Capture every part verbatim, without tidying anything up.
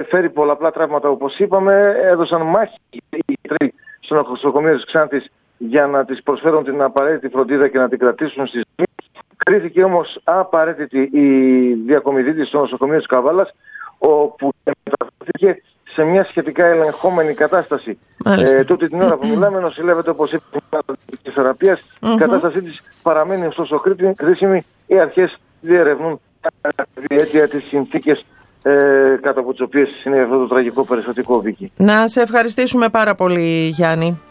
φέρει πολλαπλά τραύματα, όπως είπαμε. Έδωσαν μάχη οι γιατροί στο νοσοκομείο της Ξάνθης για να της προσφέρουν την απαραίτητη φροντίδα και να την κρατήσουν στη ζωή. Κρίθηκε όμως απαραίτητη η διακομιδή της στο νοσοκομείο της Καβάλας, όπου μεταφερθήκε σε μια σχετικά ελεγχόμενη κατάσταση. Ε, τότε την ώρα που μιλάμε νοσηλεύεται, όπως είπε, της θεραπείας. Mm-hmm. Η κατάστασή της παραμένει ωστόσο κρίσιμη. Οι αρχές διερευνούν τα διαίτια τις συνθήκες ε, κάτω από τις οποίες είναι αυτό το τραγικό περιστατικό, Βίκη. Να σε ευχαριστήσουμε πάρα πολύ, Γιάννη.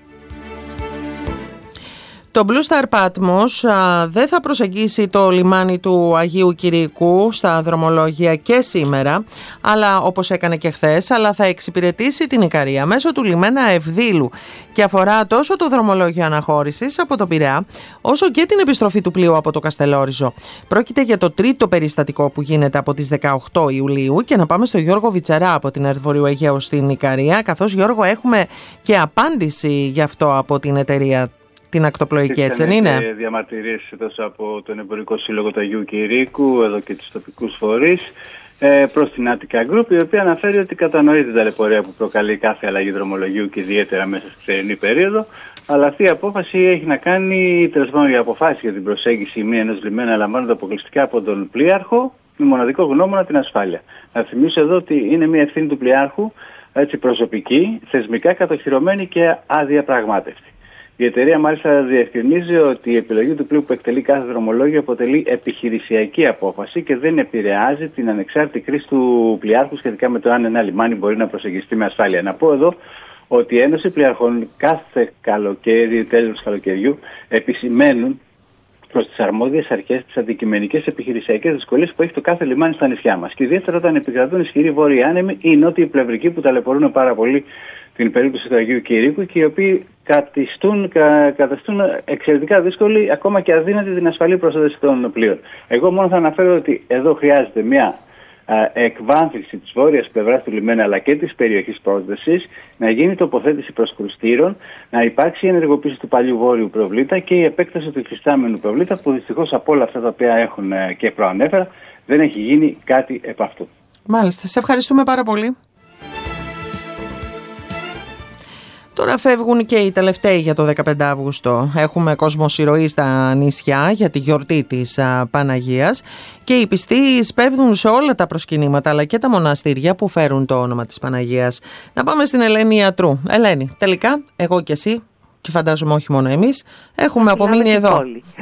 Το Blue Star Patmos α, δεν θα προσεγγίσει το λιμάνι του Αγίου Κυριακού στα δρομολόγια και σήμερα, αλλά όπως έκανε και χθες, αλλά θα εξυπηρετήσει την Ικαρία μέσω του λιμένα Ευδήλου και αφορά τόσο το δρομολόγιο αναχώρησης από το Πειραιά, όσο και την επιστροφή του πλοίου από το Καστελόριζο. Πρόκειται για το τρίτο περιστατικό που γίνεται από τις δεκαοκτώ Ιουλίου και να πάμε στο Γιώργο Βιτσαρά από την ΕΡΤ Βορείου Αιγαίου στην Ικαρία, καθώς, Γιώργο, έχουμε και απάντηση γι' αυτό από την εταιρεία την ακτοπλοϊκή, έτσι δεν είναι? Διαμαρτυρίες τόσο από τον Εμπορικό Σύλλογο του Αγίου Κυρίκου, εδώ και τους τοπικούς φορείς, ε, προς την Attica Group, η οποία αναφέρει ότι κατανοεί την ταλαιπωρία που προκαλεί κάθε αλλαγή δρομολογίου και ιδιαίτερα μέσα στη θερινή περίοδο, αλλά αυτή η απόφαση έχει να κάνει, τέλος πάντων, για αποφάσεις για την προσέγγιση μία ενός λιμένα λαμβάνονται αποκλειστικά από τον πλοίαρχο με μοναδικό γνώμονα την ασφάλεια. Να θυμίσω εδώ ότι είναι μία ευθύνη του πλοίαρχου, έτσι, προσωπική, θεσμικά κατοχυρωμένη και αδιαπραγμάτευτη. Η εταιρεία μάλιστα διευκρινίζει ότι η επιλογή του πλοίου που εκτελεί κάθε δρομολόγιο αποτελεί επιχειρησιακή απόφαση και δεν επηρεάζει την ανεξάρτητη κρίση του πλοιάρχου σχετικά με το αν ένα λιμάνι μπορεί να προσεγγιστεί με ασφάλεια. Να πω εδώ ότι η Ένωση Πλοιαρχών κάθε καλοκαίρι, τέλος καλοκαιριού, επισημαίνουν προς τις αρμόδιες αρχές τις αντικειμενικές επιχειρησιακές δυσκολίες που έχει το κάθε λιμάνι στα νησιά μας. Και ιδιαίτερα όταν επικρατούν ισχυροί βόρειοι άνεμοι ή νότιοι πλευρικοί που ταλαιπωρούν πάρα πολύ την περίπτωση του Αγίου Κυρίκου και οι οποίοι καταστούν, κα, καταστούν εξαιρετικά δύσκολη, ακόμα και αδύνατη, την ασφαλή προσέγγιση των πλοίων. Εγώ μόνο θα αναφέρω ότι εδώ χρειάζεται μια α, εκβάθυνση της βόρειας πλευράς του λιμένα αλλά και της περιοχής πρόσδεσης, να γίνει τοποθέτηση προσκρουστήρων, να υπάρξει η ενεργοποίηση του παλιού βόρειου προβλήτα και η επέκταση του υφιστάμενου προβλήτα, που δυστυχώς από όλα αυτά τα οποία έχουν και προανέφερα δεν έχει γίνει κάτι επ' αυτού. Μάλιστα, σε ευχαριστούμε πάρα πολύ. Τώρα φεύγουν και οι τελευταίοι για το δεκαπέντε Αύγουστο. Έχουμε κοσμοσυρωή στα νησιά για τη γιορτή της α, Παναγίας και οι πιστοί σπέβδουν σε όλα τα προσκυνήματα αλλά και τα μοναστήρια που φέρουν το όνομα της Παναγίας. Να πάμε στην Ελένη Ιατρού. Ελένη, τελικά εγώ και εσύ, και φαντάζομαι όχι μόνο εμείς, έχουμε απομείνει εδώ.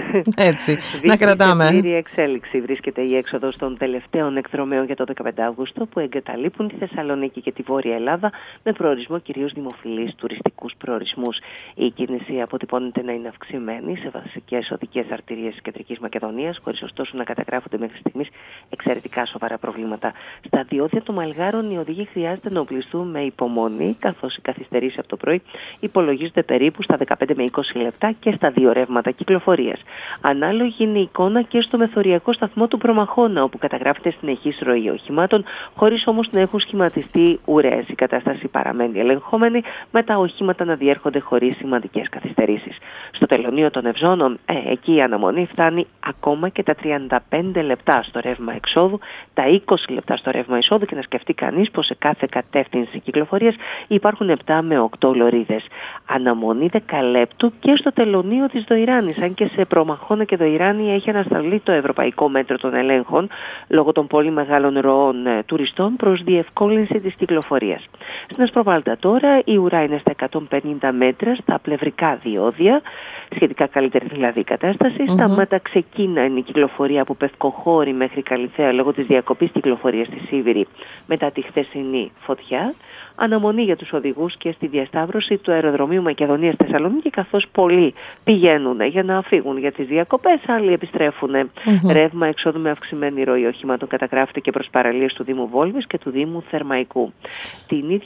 Έτσι, να κρατάμε. Σε πλήρη εξέλιξη βρίσκεται η έξοδος των τελευταίων εκδρομέων για το δεκαπέντε Αύγουστο που εγκαταλείπουν τη Θεσσαλονίκη και τη Βόρεια Ελλάδα με προορισμό κυρίως δημοφιλείς τουριστικούς προορισμούς. Η κίνηση αποτυπώνεται να είναι αυξημένη σε βασικές οδικές αρτηρίες της Κεντρικής Μακεδονίας, χωρίς ωστόσο να καταγράφονται μέχρι στιγμής εξαιρετικά σοβαρά προβλήματα. Στα διόδια των Μαλγάρων οι οδηγοί χρειάζεται να οπλιστούν με υπομονή, καθώς οι καθυστερήσεις από το πρωί υπολογίζονται περίπου στα δεκαπέντε με είκοσι λεπτά και στα δύο ρεύματα κυκλοφορίας. Ανάλογη είναι η εικόνα και στο μεθοριακό σταθμό του Προμαχώνα, όπου καταγράφεται συνεχής ροή οχημάτων, χωρίς όμως να έχουν σχηματιστεί ουρές. Η κατάσταση παραμένει ελεγχόμενη, με τα οχήματα να διέρχονται χωρίς σημαντικές καθυστερήσεις. Στο τελωνείο των Ευζώνων, ε, εκεί η αναμονή φτάνει ακόμα και τα τριάντα πέντε λεπτά στο ρεύμα εξόδου, τα είκοσι λεπτά στο ρεύμα εισόδου, και να σκεφτεί κανείς πως σε κάθε κατεύθυνση κυκλοφορίας υπάρχουν επτά με οκτώ λωρίδες. Αναμονή δεκαλέπτου και στο τελωνείο της Δοϊράνης, αν και σε Προμαχώνα και Δοϊράνη έχει ανασταλεί το ευρωπαϊκό μέτρο των ελέγχων λόγω των πολύ μεγάλων ροών ε, τουριστών προς διευκόλυνση της κυκλοφορίας. Στην Ασπροβάλτα τώρα η ουρά είναι στα εκατόν πενήντα μέτρα στα πλευρικά διόδια, σχετικά καλύτερη δηλαδή η κατάσταση. Mm-hmm. Στα Ματαξεκίνα είναι η κυκλοφορία από Πευκοχώρη μέχρι Καλιθέα λόγω της διακοπής κυκλοφορίας στη Σίβηρη μετά τη χθεσινή φωτιά. Αναμονή για τους οδηγούς και στη διασταύρωση του αεροδρομίου Μακεδονίας Θεσσαλονίκη, καθώς πολλοί πηγαίνουν για να φύγουν για τις διακοπές, άλλοι επιστρέφουν. Mm-hmm. Ρεύμα εξόδου με αυξημένη ροή οχημάτων καταγράφεται και προς παραλίες του Δήμου Βόλβης και του Δήμου Θερμαϊκού. Την ίδια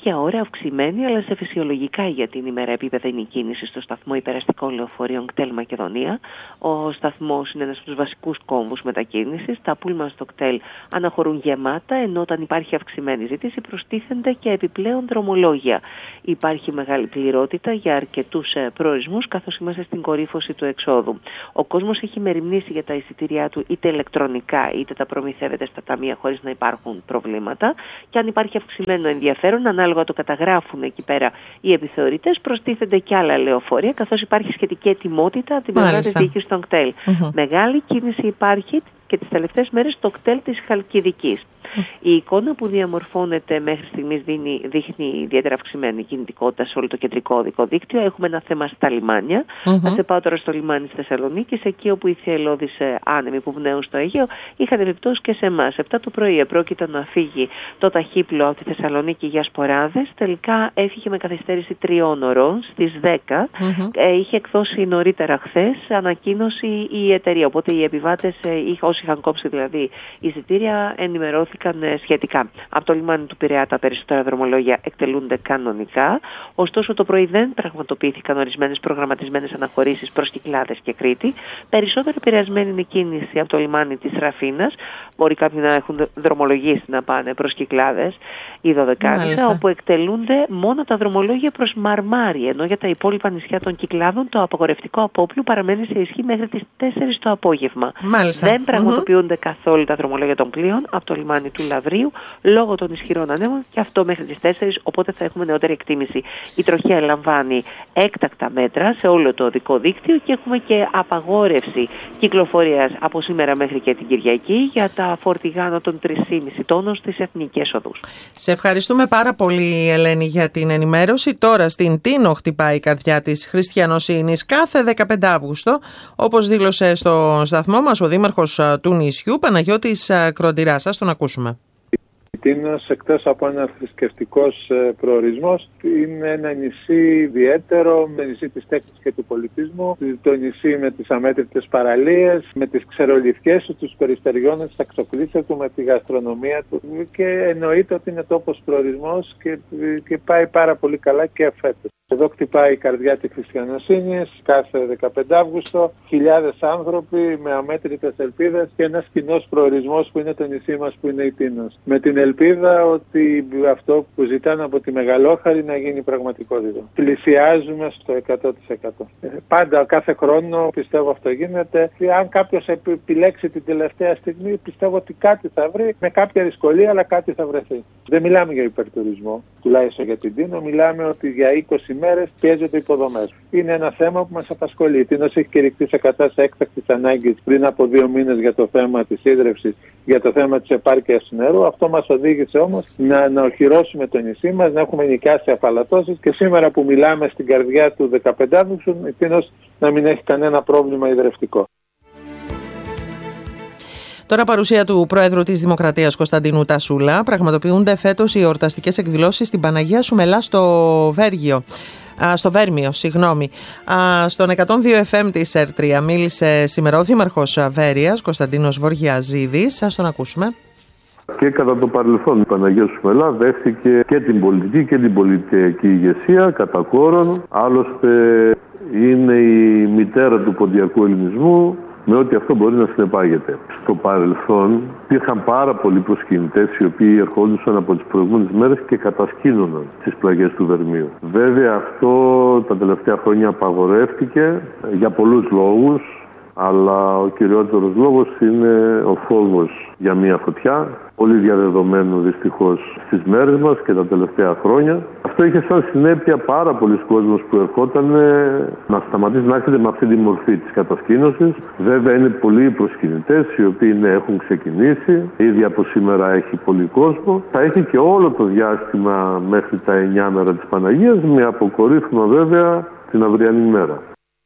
για ώρα αυξημένη, αλλά σε φυσιολογικά για την ημέρα επίπεδα είναι η κίνηση στο σταθμό υπεραστικών λεωφορείων ΚΤΕΛ Μακεδονία. Ο σταθμός είναι ένας από τους βασικούς κόμβους μετακίνησης. Τα πούλμαν στο ΚΤΕΛ αναχωρούν γεμάτα, ενώ όταν υπάρχει αυξημένη ζήτηση προστίθενται και επιπλέον δρομολόγια. Υπάρχει μεγάλη πληρότητα για αρκετούς προορισμούς, καθώς είμαστε στην κορύφωση του εξόδου. Ο κόσμος έχει μεριμνήσει για τα εισιτήριά του είτε ηλεκτρονικά είτε τα προμηθεύεται στα ταμεία χωρίς να υπάρχουν προβλήματα. Και αν υπάρχει αυξημένο ενδιαφέρον, ανάλογα το καταγράφουν εκεί πέρα οι επιθεωρητές, προστίθενται και άλλα λεωφορεία, καθώς υπάρχει σχετική ετοιμότητα από την πλευρά της διοίκησης των ΚΤΕΛ. Mm-hmm. Μεγάλη κίνηση υπάρχει και τις τελευταίες μέρες στο κτέλ της Χαλκιδικής. Mm. Η εικόνα που διαμορφώνεται μέχρι στιγμής δίνει, δείχνει ιδιαίτερα αυξημένη κινητικότητα σε όλο το κεντρικό οδικό δίκτυο. Έχουμε ένα θέμα στα λιμάνια. Mm-hmm. Θα σε πάω τώρα στο λιμάνι της Θεσσαλονίκης, εκεί όπου οι θυελλώδεις άνεμοι που πνέουν στο Αιγαίο είχαν επιπτώσει και σε εμάς. επτά το πρωί επρόκειτο να φύγει το ταχύπλο από τη Θεσσαλονίκη για Σποράδες. Τελικά έφυγε με καθυστέρηση τριών ωρών στις δέκα. Mm-hmm. Ε, είχε εκδώσει νωρίτερα χθες ανακοίνωση η εταιρεία. Οπότε οι επιβάτες, όσοι είχαν κόψει δηλαδή εισιτήρια, ενημερώθηκαν σχετικά. Από το λιμάνι του Πειραιά τα περισσότερα δρομολόγια εκτελούνται κανονικά. Ωστόσο, το πρωί δεν πραγματοποιήθηκαν ορισμένες προγραμματισμένες αναχωρήσεις προς Κυκλάδες και Κρήτη. Περισσότερο επηρεασμένη είναι η κίνηση από το λιμάνι της Ραφίνας. Μπορεί κάποιοι να έχουν δρομολογήσει να πάνε προς Κυκλάδες ή Δωδεκάνησα, όπου εκτελούνται μόνο τα δρομολόγια προς Μαρμάρι. Ενώ για τα υπόλοιπα νησιά των Κυκλάδων το απαγορευτικό απόπλου παραμένει σε ισχύ μέχρι τις τέσσερις το απόγευμα. Μάλιστα. Δεν πραγματοποιούνται mm-hmm. καθόλου τα δρομολόγια των πλοίων από το λιμάνι του Λαβρίου λόγω των ισχυρών ανέμων, και αυτό μέχρι τις τέσσερις, οπότε θα έχουμε νεότερη εκτίμηση. Η τροχέα λαμβάνει έκτακτα μέτρα σε όλο το οδικό δίκτυο και έχουμε και απαγόρευση κυκλοφορίας από σήμερα μέχρι και την Κυριακή για τα φορτηγά άνω των τρία κόμμα πέντε τόνων στις εθνικές οδούς. Σε ευχαριστούμε πάρα πολύ, Ελένη, για την ενημέρωση. Τώρα στην Τίνο χτυπάει η καρδιά της χριστιανοσύνης κάθε δεκαπέντε Αυγούστου, όπως δήλωσε στο σταθμό μας ο δήμαρχος του νησιού, Παναγιώτης Κροντηράς. Σας τον ακούσουμε. Η Τίνος, εκτός από ένα θρησκευτικός προορισμός, είναι ένα νησί ιδιαίτερο, με νησί της τέχνης και του πολιτισμού, το νησί με τις αμέτρητες παραλίες, με τις ξερολιθιές του, τους περιστεριώνες, τα ξοκλήσια του, με τη γαστρονομία του, και εννοείται ότι είναι τόπος προορισμός και, και πάει πάρα πολύ καλά και φέτος. Εδώ χτυπάει η καρδιά της χριστιανοσύνης κάθε δεκαπέντε Αυγούστου, χιλιάδες άνθρωποι με αμέτρητες ελπίδες και ένας κοινός προορισμός που είναι το νησί μας, που είναι η Τίνος. Με την ελπίδα ότι αυτό που ζητάνε από τη Μεγαλόχαρη να γίνει πραγματικότητα. Πλησιάζουμε στο εκατό τοις εκατό. Πάντα, κάθε χρόνο, πιστεύω αυτό γίνεται. Αν κάποιος επιλέξει την τελευταία στιγμή, πιστεύω ότι κάτι θα βρει, με κάποια δυσκολία, αλλά κάτι θα βρεθεί. Δεν μιλάμε για υπερτουρισμό, τουλάχιστον για την Τίνο. Μιλάμε ότι για είκοσι μέρες πιέζονται υποδομές. Είναι ένα θέμα που μας απασχολεί. Η Τίνος έχει κηρυχθεί σε κατάσταση έκτακτης ανάγκης πριν από δύο μήνες για το θέμα της ίδρυυσης, για το θέμα της επάρκειας νερού. Αυτό μας οδήγησε όμως να, να οχυρώσουμε το νησί μας, να έχουμε νοικιάσει αφαλατώσεις, και σήμερα που μιλάμε στην καρδιά του δεκαπέντε Αυγούστου, η Τίνος να μην έχει κανένα πρόβλημα υδρευτικό. Τώρα, παρουσία του Πρόεδρου της Δημοκρατίας Κωνσταντίνου Τασούλα, πραγματοποιούνται φέτος οι εορταστικές εκδηλώσεις στην Παναγία Σουμελά στο Βέργιο. Στο Βέρμιο, συγγνώμη. Στον εκατόν δύο εφ εμ της ΕΡΤΡΙΑ μίλησε σήμερα ο Δήμαρχος Βέρειας, Κωνσταντίνος Βοργιαζίδης. Σας τον ακούσουμε. Και κατά το παρελθόν η Παναγία Σουμελά δέχτηκε και την πολιτική και την πολιτική ηγεσία κατά κόρον. Άλλωστε είναι η μητέρα του ποντιακού ελληνισμού, με ό,τι αυτό μπορεί να συνεπάγεται. Στο παρελθόν υπήρχαν πάρα πολλοί προσκυνητές οι οποίοι ερχόντουσαν από τις προηγούμενες μέρες και κατασκήνωναν στις πλαγιές του Βερμίου. Βέβαια αυτό τα τελευταία χρόνια απαγορεύτηκε για πολλούς λόγους, αλλά ο κυριότερος λόγος είναι ο φόβος για μια φωτιά, πολύ διαδεδομένο δυστυχώς στις μέρες μας και τα τελευταία χρόνια. Αυτό είχε σαν συνέπεια πάρα πολλοί κόσμος που ερχόταν να σταματήσει να έρχεται με αυτή τη μορφή της κατασκήνωσης. Βέβαια είναι πολλοί προσκυνητές οι οποίοι ναι, έχουν ξεκινήσει, ήδη από σήμερα έχει πολύ κόσμο. Θα έχει και όλο το διάστημα μέχρι τα εννιά μέρα της Παναγίας, με αποκορύφωμα βέβαια την αυριανή μέρα.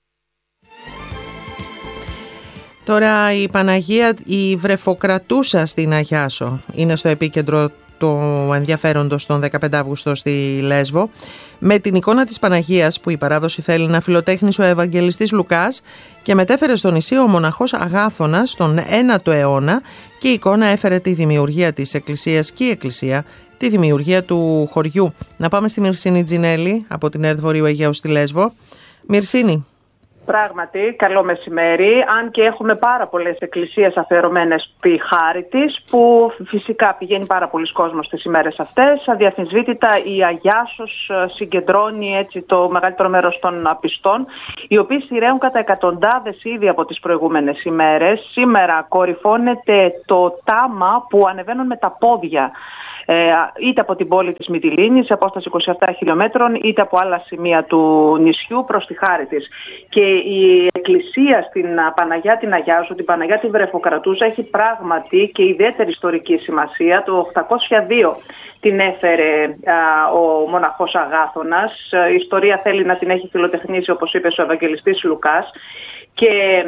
Τώρα η Παναγία, η Βρεφοκρατούσα στην Αγιάσο, είναι στο επίκεντρο του ενδιαφέροντος τον δεκαπέντε Αυγούστου στη Λέσβο. Με την εικόνα της Παναγίας που η παράδοση θέλει να φιλοτέχνησε ο Ευαγγελιστής Λουκάς και μετέφερε στο νησί ο μοναχός Αγάθωνας τον ένατο αιώνα, και η εικόνα έφερε τη δημιουργία της εκκλησίας και η εκκλησία τη δημιουργία του χωριού. Να πάμε στη Μυρσίνη Τζινέλη από την ΕΡΤ Βορείου Αιγαίου στη Λέσβο. Μυρσίνη. Πράγματι, καλό μεσημέρι, αν και έχουμε πάρα πολλές εκκλησίες αφιερωμένες στη χάρη της, που φυσικά πηγαίνει πάρα πολλοί κόσμος τις ημέρες αυτές. Αδιαφυσβήτητα η Αγιάσος συγκεντρώνει έτσι το μεγαλύτερο μέρος των πιστών, οι οποίοι σειραίουν κατά εκατοντάδες ήδη από τις προηγούμενες ημέρες. Σήμερα κορυφώνεται το τάμα που ανεβαίνουν με τα πόδια, είτε από την πόλη της Μυτιλήνης σε απόσταση είκοσι επτά χιλιόμετρων, είτε από άλλα σημεία του νησιού προς τη χάρη της. Και η εκκλησία στην Παναγιά την Αγιάσου, την Παναγιά τη Βρεφοκρατούσα, έχει πράγματι και ιδιαίτερη ιστορική σημασία. Το οκτακόσια δύο την έφερε α, ο μοναχός Αγάθωνας. Η ιστορία θέλει να την έχει φιλοτεχνήσει, όπως είπε ο Ευαγγελιστής Λουκάς. Και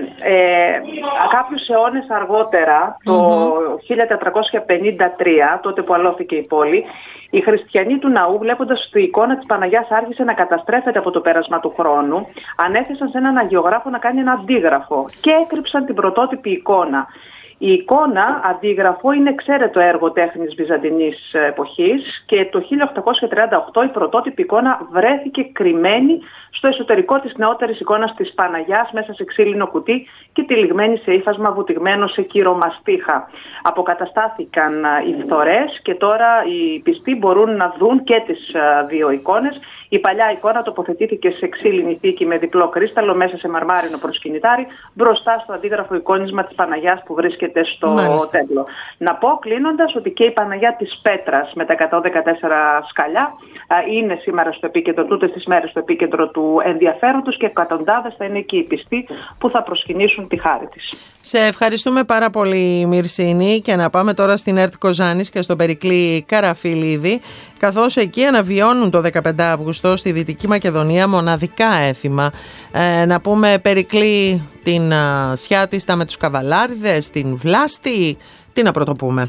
ε, κάποιους αιώνες αργότερα, το mm-hmm. χίλια τετρακόσια πενήντα τρία, τότε που αλώθηκε η πόλη, οι χριστιανοί του ναού, βλέποντας ότι η εικόνα της Παναγιάς άρχισε να καταστρέφεται από το πέρασμα του χρόνου, ανέθεσαν σε έναν αγιογράφο να κάνει ένα αντίγραφο και έκρυψαν την πρωτότυπη εικόνα. Η εικόνα, αντίγραφο, είναι εξαίρετο έργο τέχνης βυζαντινής εποχής και το χίλια οκτακόσια τριάντα οκτώ η πρωτότυπη εικόνα βρέθηκε κρυμμένη στο εσωτερικό της νεότερης εικόνας της Παναγιάς μέσα σε ξύλινο κουτί και τυλιγμένη σε ύφασμα βουτυγμένο σε κυρομαστίχα. Αποκαταστάθηκαν οι φθορές και τώρα οι πιστοί μπορούν να δουν και τις δύο εικόνες. Η παλιά εικόνα τοποθετήθηκε σε ξύλινη θήκη με διπλό κρίσταλο μέσα σε μαρμάρινο προσκυνητάρι μπροστά στο αντίγραφο εικόνισμα της Παναγιάς που βρίσκεται στο Μάλιστα. Τέμπλο. Να πω κλείνοντας ότι και η Παναγιά της Πέτρας με τα εκατόν δεκατέσσερα σκαλιά είναι σήμερα στο επίκεντρο, τούτες τις μέρες στο επίκεντρο του ενδιαφέροντος και εκατοντάδες θα είναι και οι πιστοί που θα προσκυνήσουν τη χάρη της. Σε ευχαριστούμε πάρα πολύ, Μυρσίνη, και να πάμε τώρα στην ΕΡΤ Κοζάνης και στον Περικλή Καραφιλίδη, καθώς εκεί αναβιώνουν το δεκαπέντε Αυγούστου στη Δυτική Μακεδονία μοναδικά έθιμα. Ε, να πούμε, Περικλή, την uh, Σιάτιστα με τους Καβαλάριδες, την Βλάστη, τι να πρωτοπούμε?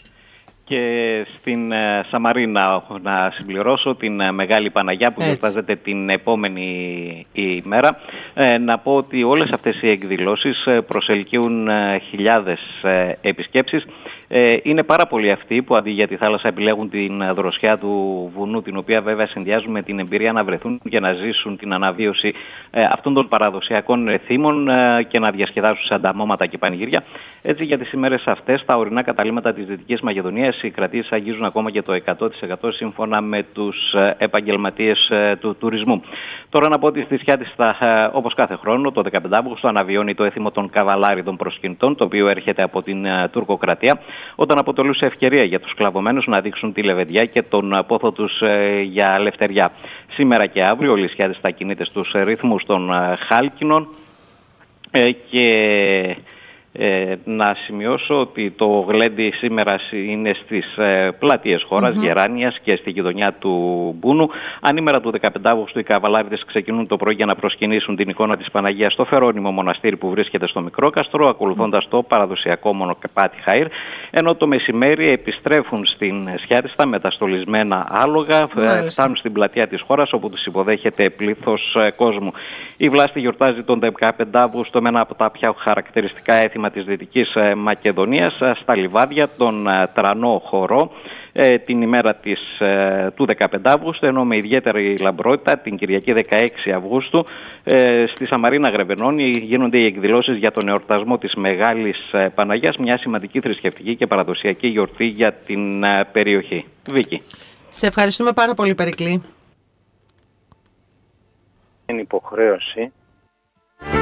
Και στην uh, Σαμαρίνα να συμπληρώσω την uh, Μεγάλη Παναγιά που γιορτάζεται την επόμενη ημέρα. Ε, να πω ότι όλες αυτές οι εκδηλώσεις προσελκύουν uh, χιλιάδες uh, επισκέψεις. Ε, είναι πάρα πολλοί αυτοί που αντί για τη θάλασσα επιλέγουν την δροσιά του βουνού, την οποία βέβαια συνδυάζουν με την εμπειρία να βρεθούν και να ζήσουν την αναβίωση ε, αυτών των παραδοσιακών εθήμων ε, και να διασκεδάσουν σε ανταμώματα και πανηγύρια. Έτσι, για τις ημέρες αυτές, στα ορεινά καταλύματα της Δυτικής Μακεδονίας, οι κρατήσεις αγγίζουν ακόμα και το εκατό τοις εκατό σύμφωνα με τους επαγγελματίες ε, του τουρισμού. Τώρα να πω ότι στη Σιάτιστα, ε, όπως κάθε χρόνο, το δεκαπέντε Αυγούστου αναβιώνει το έθιμο των Καβαλάριδων προσκυνητών, το οποίο έρχεται από την ε, τουρκοκρατία, όταν αποτελούσε ευκαιρία για τους σκλαβωμένους να δείξουν τη λεβεδιά και τον πόθο τους ε, για ελευθεριά. Σήμερα και αύριο ο Λυσιάδης θα κινείται στους ρυθμούς των ε, Χάλκινων ε, και ε, να σημειώσω ότι το γλέντι σήμερα είναι στις ε, πλατείες χώρας, mm-hmm. Γεράνιας και στη γειτονιά του Μπούνου. Ανήμερα του δεκαπέντε Αυγούστου οι Καβαλάριδες ξεκινούν το πρωί για να προσκυνήσουν την εικόνα της Παναγίας στο Φερόνιμο μοναστήρι που βρίσκεται στο Μικρόκαστρο, ακολουθώντας το παραδοσιακό μονοκαπάτι Χαΐρ, ενώ το μεσημέρι επιστρέφουν στην Σιάτιστα με τα στολισμένα άλογα, mm-hmm. φτάνουν στην πλατεία της χώρας όπου τους υποδέχεται πλήθος ε, κόσμου. Η Βλάστη γιορτάζει τον δεκαπέντε Αυγούστου με ένα από τα πιο χαρακτηριστικά έθιμα της Δυτικής Μακεδονίας, στα λιβάδια, τον Τρανό Χορό, την ημέρα της, του δεκαπέντε Αυγούστου, ενώ με ιδιαίτερη λαμπρότητα την Κυριακή δεκαέξι Αυγούστου στη Σαμαρίνα Γρεβενώνη γίνονται οι εκδηλώσεις για τον εορτασμό της Μεγάλης Παναγιάς, μια σημαντική θρησκευτική και παραδοσιακή γιορτή για την περιοχή. Βίκη. Σε ευχαριστούμε πάρα πολύ, Περικλή. Είναι υποχρέωση